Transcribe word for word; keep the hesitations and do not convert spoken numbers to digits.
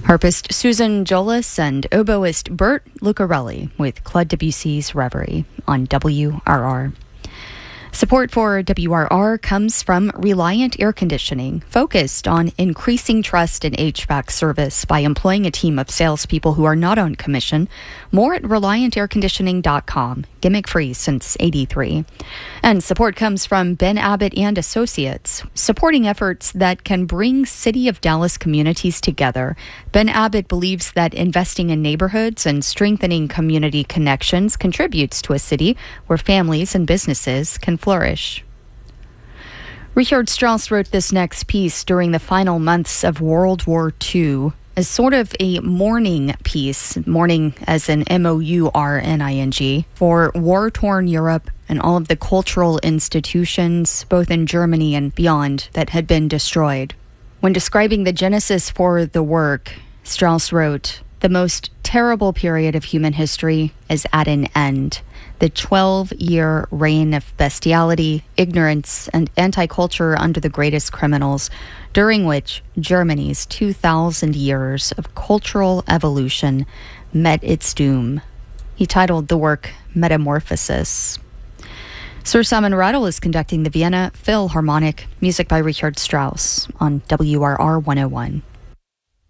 Harpist Susan Jolis and oboist Bert Lucarelli with Claude Debussy's Reverie on W R R. Support for W R R comes from Reliant Air Conditioning, focused on increasing trust in H V A C service by employing a team of salespeople who are not on commission. More at reliant air conditioning dot com. Gimmick free since eighty-three. And support comes from Ben Abbott and Associates, supporting efforts that can bring City of Dallas communities together. Ben Abbott believes that investing in neighborhoods and strengthening community connections contributes to a city where families and businesses can flourish. Richard Strauss wrote this next piece during the final months of World War Two as sort of a mourning piece, mourning as in M O U R N I N G, for war-torn Europe and all of the cultural institutions, both in Germany and beyond, that had been destroyed. When describing the genesis for the work, Strauss wrote, "The most terrible period of human history is at an end. The twelve-year reign of bestiality, ignorance, and anti-culture under the greatest criminals, during which Germany's two thousand years of cultural evolution met its doom." He titled the work Metamorphosis. Sir Simon Rattle is conducting the Vienna Philharmonic, music by Richard Strauss on W R R one oh one.